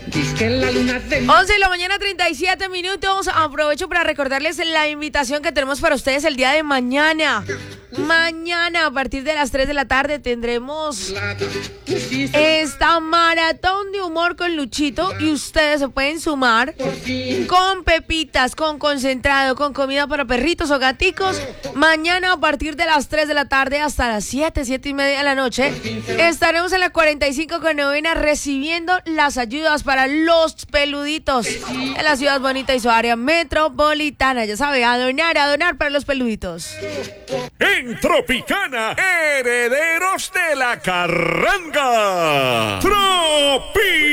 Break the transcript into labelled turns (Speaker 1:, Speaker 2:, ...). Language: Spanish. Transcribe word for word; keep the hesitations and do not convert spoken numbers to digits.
Speaker 1: once de la mañana, treinta y siete minutos. Aprovecho para recordarles la invitación que tenemos para ustedes el día de mañana. Mañana, a partir de las tres de la tarde, tendremos esta maratón de humor con Luchito. Y ustedes se pueden sumar con pepitas, con concentrado, con comida para perritos o gaticos. Mañana, a partir de las tres de la tarde hasta las siete, siete y media de la noche, estaremos en la cuarenta y cinco con novena recibiendo las ayudas para los peluditos en la ciudad bonita y su área metropolitana. Ya sabe, a donar, a donar para los peluditos.
Speaker 2: En Tropicana, herederos de la carranga. Tropi